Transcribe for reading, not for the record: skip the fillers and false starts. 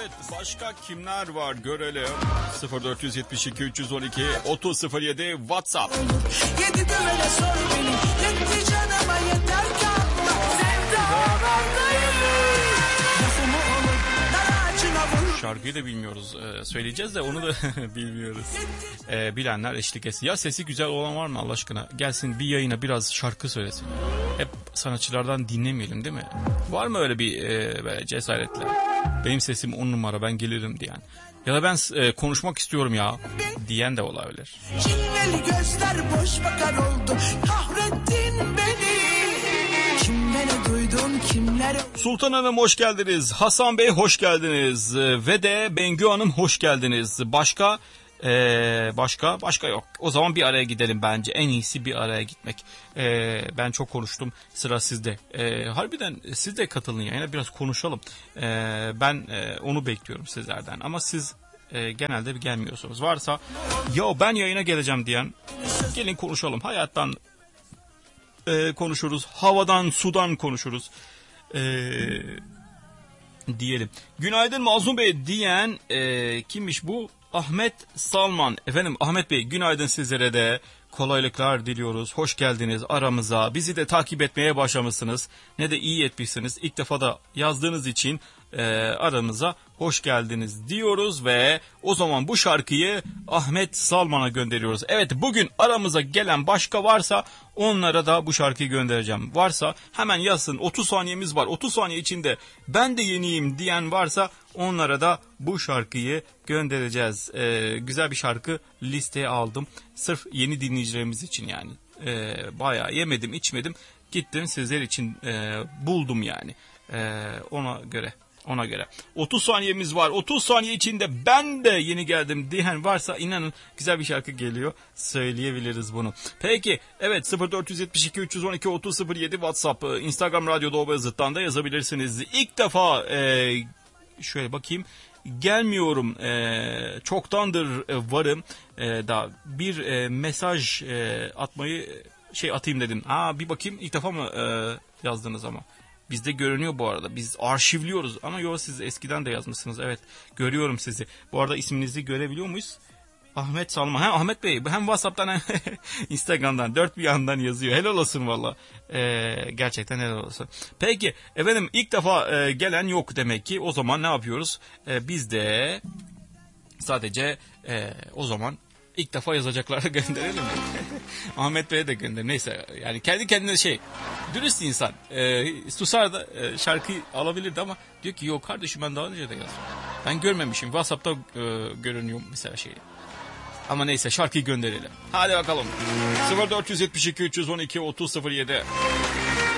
Evet, başka kimler var görelim. 0472 312 3007 WhatsApp. Yedi düvele sor beni, yetti canıma yeter ki anla. Sevdalardayım. Lafımı olur, dar ağacına vur. Şarkıyı da bilmiyoruz. Söyleyeceğiz de onu da bilmiyoruz. Bilenler eşlik etsin. Ya sesi güzel olan var mı Allah aşkına? Gelsin bir yayına biraz şarkı söylesin. Hep sanatçılardan dinlemeyelim değil mi? Var mı öyle bir böyle cesaretle? Benim sesim 10 numara, ben gelirim diyen. Ya da ben konuşmak istiyorum ya diyen de olabilir. Cilveli gözler boş bakar oldu. Kahrettin beni. Kimlere duydun, kimlere... Sultan Hanım hoş geldiniz. Hasan Bey hoş geldiniz. Ve de Bengü Hanım hoş geldiniz. Başka yok. O zaman bir araya gidelim bence. En iyisi bir araya gitmek. Ben çok konuştum. Sıra sizde. Harbiden siz de katılın yayına. Biraz konuşalım. Ben onu bekliyorum sizlerden. Ama siz genelde gelmiyorsunuz. Varsa ya ben yayına geleceğim diyen, gelin konuşalım. Hayattan konuşuruz. Havadan, sudan konuşuruz. Diyelim. Günaydın Mazlum Bey diyen kimmiş bu? Ahmet Salman. Efendim Ahmet Bey, günaydın, sizlere de kolaylıklar diliyoruz. Hoş geldiniz aramıza. Bizi de takip etmeye başlamışsınız. Ne de iyi etmişsiniz. İlk defa da yazdığınız için aramıza hoş geldiniz diyoruz ve o zaman bu şarkıyı Ahmet Salman'a gönderiyoruz. Evet, bugün aramıza gelen başka varsa onlara da bu şarkıyı göndereceğim. Varsa hemen yazsın. 30 saniyemiz var. 30 saniye içinde ben de yeniyim diyen varsa onlara da bu şarkıyı göndereceğiz. Güzel bir şarkı listeye aldım. Sırf yeni dinleyicilerimiz için yani. Bayağı yemedim içmedim. Gittim sizler için buldum yani. Ona göre. 30 saniyemiz var. 30 saniye içinde ben de yeni geldim diyen varsa inanın güzel bir şarkı geliyor. Söyleyebiliriz bunu. Peki evet, 0472 312 3007 WhatsApp, Instagram Radyo Doğu Bayazıt'tan da yazabilirsiniz. İlk defa şöyle bakayım. Gelmiyorum, çoktandır varım da bir mesaj atmayı atayım dedim. Bir bakayım, ilk defa mı yazdınız ama. Bizde görünüyor bu arada. Biz arşivliyoruz. Ama yok, siz eskiden de yazmışsınız. Evet, görüyorum sizi. Bu arada isminizi görebiliyor muyuz? Ahmet Salman. Ahmet Bey hem WhatsApp'tan hem Instagram'dan dört bir yandan yazıyor. Helal olsun valla. Gerçekten helal olsun. Peki efendim, ilk defa gelen yok demek ki. O zaman ne yapıyoruz? Biz de sadece o zaman İlk defa yazacaklara gönderelim mi? Ahmet Bey'e de gönder. Neyse yani kendi kendine dürüst insan. Susar da şarkıyı alabilirdi ama diyor ki yok kardeşim, ben daha önce de yazdım. Ben görmemişim. WhatsApp'ta görünüyor mesela Ama neyse, şarkıyı gönderelim. Hadi bakalım. 0472 312 3007